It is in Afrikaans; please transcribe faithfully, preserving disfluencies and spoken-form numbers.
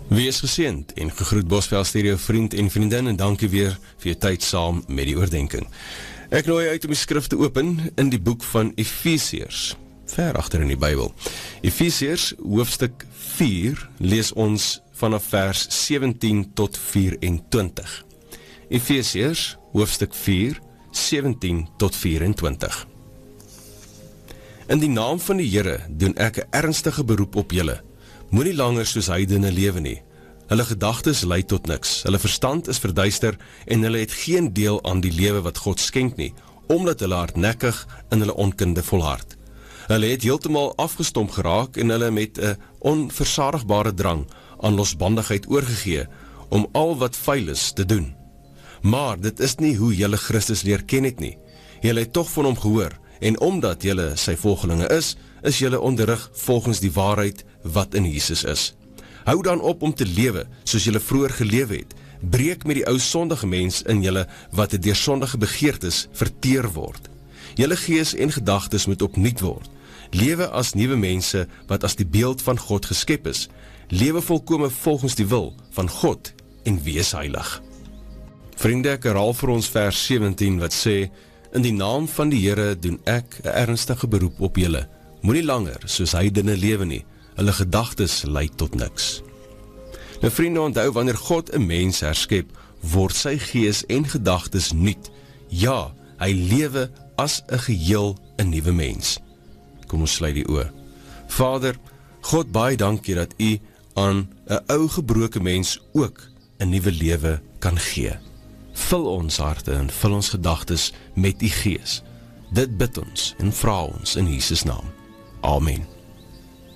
Wees geseënd en gegroet Bosveld Stereo vriend en vriendin en dankie weer vir jou tyd saam met die oordenking. Ek nooi uit om die skrif te open in die boek van Efesiërs, ver agter in die Bybel. Efesiërs hoofstuk vier lees ons vanaf vers sewentien tot vyf-en-twintig. Efesiërs hoofstuk vier, sewentien tot vyf-en-twintig. In die naam van die Here doen ek 'n ernstige beroep op julle. Moenie langer soos heidene lewe nie. Hulle gedagtes lei tot niks. Hulle verstand is verduister en hulle het geen deel aan die lewe wat God skenk nie, omdat hulle hardnekkig in hulle onkunde volhard. Hulle het heeltemal afgestomp geraak en hulle met 'n onversadigbare drang aan losbandigheid oorgegee om al wat vuil is te doen. Maar dit is nie hoe julle Christus leer ken het nie. Julle het tog van hom gehoor en omdat julle sy volgelinge is, is julle onderrig volgens die waarheid wat in Jesus is. Hou dan op om te lewe soos julle vroeër gelewe het. Breek met die ou sondige mens in julle wat deur sondige begeertes verteer word. Julle gees en gedagtes moet opnuut word. Lewe as nuwe mense wat as die beeld van God geskep is. Lewe volkome volgens die wil van God en wees heilig. Vriende, ek herhaal vir ons vers sewentien wat sê: in die naam van die Here doen ek 'n ernstige beroep op julle. Moenie langer soos heidene lewe nie. Hulle gedagtes lei tot niks. Nou vriende, onthou, wanneer God 'n mens herskep, word sy gees en gedagtes nuut. Ja, hy lewe as 'n geheel 'n nuwe mens. Kom ons sluit die oë. Vader, God, baie dankie dat U aan 'n ou gebroke mens ook 'n nuwe lewe kan gee. Vul ons harte en vul ons gedagtes met U gees. Dit bid ons en vra ons in Jesus naam. Amen.